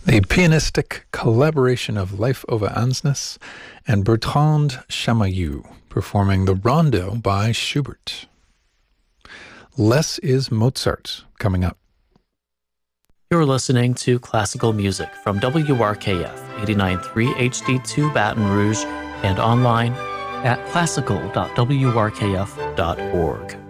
The pianistic collaboration of Leif Ove Ansnes and Bertrand Chamayou performing the Rondo by Schubert. Less is Mozart coming up. You're listening to classical music from WRKF 89.3 HD2 Baton Rouge and online at classical.wrkf.org.